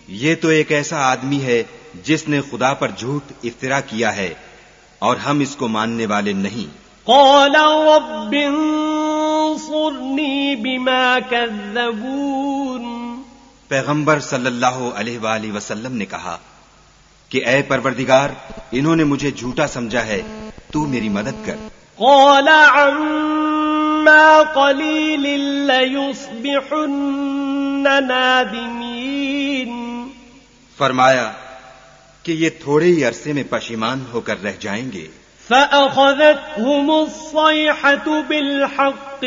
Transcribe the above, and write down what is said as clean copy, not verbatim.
ये तो एक ऐसा आदमी है जिसने खुदा पर झूठ इफ्तिरा किया है और हम इसको मानने वाले नहीं। क़ाल रब्बि अंसुरनी बिमा कज़्ज़बून। पैगंबर सल्लल्लाहु अलैहि वसल्लम ने कहा कि ऐ परवरदिगार, इन्होंने मुझे झूठा समझा है, तू मेरी मदद कर। क़ाल अम्मा क़लीलिन लयुस्बिहुन्न नादिमीन। फरमाया कि ये थोड़े ही अरसे में पशिमान होकर रह जाएंगे। फ़अख़ज़तहुमुस्सैहतु बिलहक़्क़